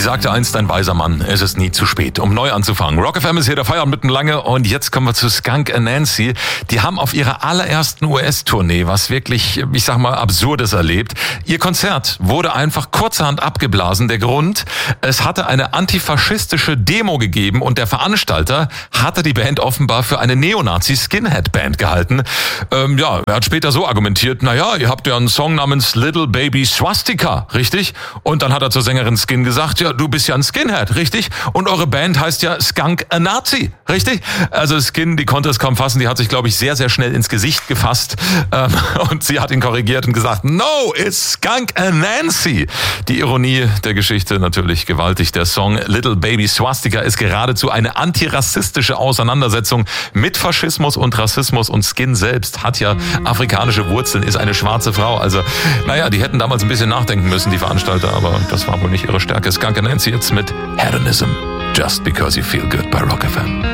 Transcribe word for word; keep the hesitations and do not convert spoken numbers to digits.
sagte einst ein weiser Mann, es ist nie zu spät, um neu anzufangen. Rock F M ist hier der Feierabend mitten lange und jetzt kommen wir zu Skunk Anansie. Die haben auf ihrer allerersten U S-Tournee was wirklich, ich sag mal, Absurdes erlebt. Ihr Konzert wurde einfach kurzerhand abgeblasen. Der Grund, es hatte eine antifaschistische Demo gegeben und der Veranstalter hatte die Band offenbar für eine Neonazi-Skinhead-Band gehalten. Ähm, ja, er hat später so argumentiert, naja, ihr habt ja einen Song namens Little Baby Swastika, richtig? Und dann hat er zur Sängerin Skin gesagt, ja, du bist ja ein Skinhead, richtig? Und eure Band heißt ja Skunk Anansie, richtig? Also Skin, die konnte es kaum fassen, die hat sich, glaube ich, sehr, sehr schnell ins Gesicht gefasst ähm, und sie hat ihn korrigiert und gesagt, no, it's Skunk Anansie. Die Ironie der Geschichte natürlich gewaltig. Der Song Little Baby Swastika ist geradezu eine antirassistische Auseinandersetzung mit Faschismus und Rassismus und Skin selbst hat ja afrikanische Wurzeln, ist eine schwarze Frau. Also, naja, die hätten damals ein bisschen nachdenken müssen, die Veranstalter, aber das war wohl nicht ihre Stärke. Skunk Anansie jetzt mit Hedonism. Just because you feel good bei Rock F M.